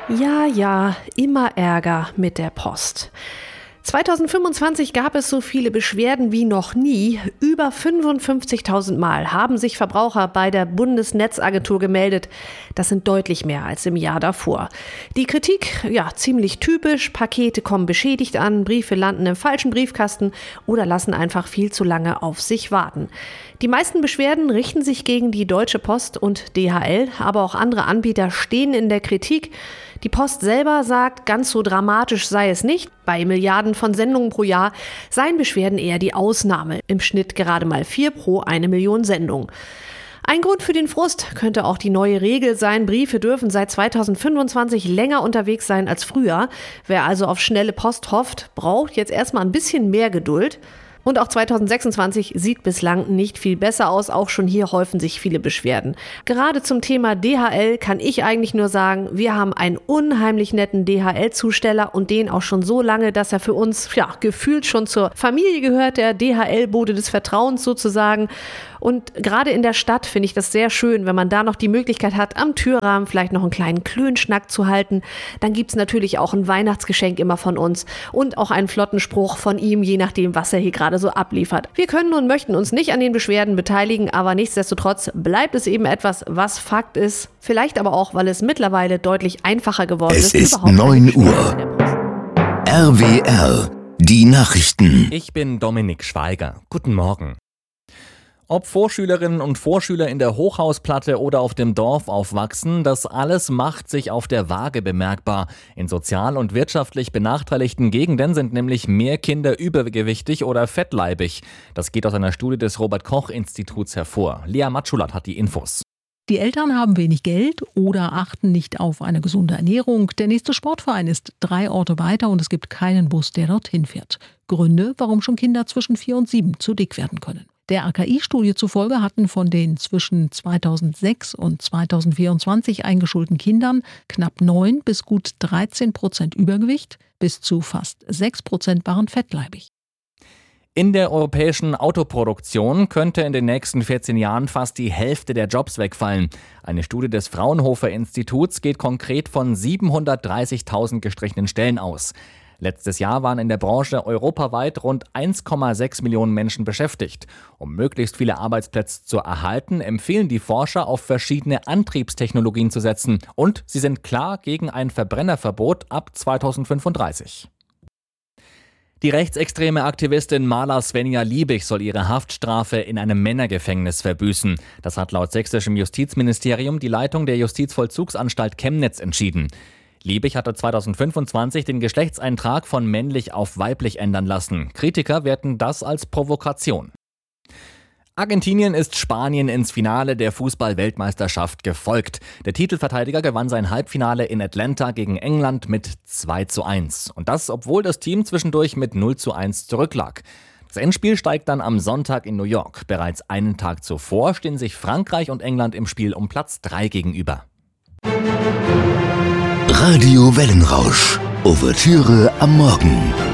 Ja, immer Ärger mit der Post. 2025 gab es so viele Beschwerden wie noch nie. Über 55.000 Mal haben sich Verbraucher bei der Bundesnetzagentur gemeldet. Das sind deutlich mehr als im Jahr davor. Die Kritik, ziemlich typisch. Pakete kommen beschädigt an, Briefe landen im falschen Briefkasten oder lassen einfach viel zu lange auf sich warten. Die meisten Beschwerden richten sich gegen die Deutsche Post und DHL, aber auch andere Anbieter stehen in der Kritik. Die Post selber sagt, ganz so dramatisch sei es nicht. Bei Milliarden von Sendungen pro Jahr seien Beschwerden eher die Ausnahme. Im Schnitt gerade mal 4 pro 1 Million Sendungen. Ein Grund für den Frust könnte auch die neue Regel sein. Briefe dürfen seit 2025 länger unterwegs sein als früher. Wer also auf schnelle Post hofft, braucht jetzt erstmal ein bisschen mehr Geduld. Und auch 2026 sieht bislang nicht viel besser aus. Auch schon hier häufen sich viele Beschwerden. Gerade zum Thema DHL kann ich eigentlich nur sagen, wir haben einen unheimlich netten DHL-Zusteller und den auch schon so lange, dass er für uns gefühlt schon zur Familie gehört, der DHL-Bote des Vertrauens sozusagen. Und gerade in der Stadt finde ich das sehr schön, wenn man da noch die Möglichkeit hat, am Türrahmen vielleicht noch einen kleinen Klönschnack zu halten. Dann gibt's natürlich auch ein Weihnachtsgeschenk immer von uns und auch einen flotten Spruch von ihm, je nachdem, was er hier gerade so abliefert. Wir können und möchten uns nicht an den Beschwerden beteiligen, aber nichtsdestotrotz bleibt es eben etwas, was Fakt ist. Vielleicht aber auch, weil es mittlerweile deutlich einfacher geworden ist. Es ist 9 Uhr. RWR, die Nachrichten. Ich bin Dominik Schweiger. Guten Morgen. Ob Vorschülerinnen und Vorschüler in der Hochhausplatte oder auf dem Dorf aufwachsen, das alles macht sich auf der Waage bemerkbar. In sozial und wirtschaftlich benachteiligten Gegenden sind nämlich mehr Kinder übergewichtig oder fettleibig. Das geht aus einer Studie des Robert-Koch-Instituts hervor. Lea Matschulat hat die Infos. Die Eltern haben wenig Geld oder achten nicht auf eine gesunde Ernährung. Der nächste Sportverein ist 3 Orte weiter und es gibt keinen Bus, der dorthin fährt. Gründe, warum schon Kinder zwischen 4 und 7 zu dick werden können. Der RKI-Studie zufolge hatten von den zwischen 2006 und 2024 eingeschulten Kindern knapp 9 bis gut 13% Übergewicht, bis zu fast 6% waren fettleibig. In der europäischen Autoproduktion könnte in den nächsten 14 Jahren fast die Hälfte der Jobs wegfallen. Eine Studie des Fraunhofer Instituts geht konkret von 730.000 gestrichenen Stellen aus. Letztes Jahr waren in der Branche europaweit rund 1,6 Millionen Menschen beschäftigt. Um möglichst viele Arbeitsplätze zu erhalten, empfehlen die Forscher, auf verschiedene Antriebstechnologien zu setzen. Und sie sind klar gegen ein Verbrennerverbot ab 2035. Die rechtsextreme Aktivistin Maler Svenja Liebig soll ihre Haftstrafe in einem Männergefängnis verbüßen. Das hat laut sächsischem Justizministerium die Leitung der Justizvollzugsanstalt Chemnitz entschieden. Liebig hatte 2025 den Geschlechtseintrag von männlich auf weiblich ändern lassen. Kritiker werten das als Provokation. Argentinien ist Spanien ins Finale der Fußball-Weltmeisterschaft gefolgt. Der Titelverteidiger gewann sein Halbfinale in Atlanta gegen England mit 2:1. Und das, obwohl das Team zwischendurch mit 0:1 zurücklag. Das Endspiel steigt dann am Sonntag in New York. Bereits einen Tag zuvor stehen sich Frankreich und England im Spiel um Platz 3 gegenüber. Radio Wellenrausch. Ouvertüre am Morgen.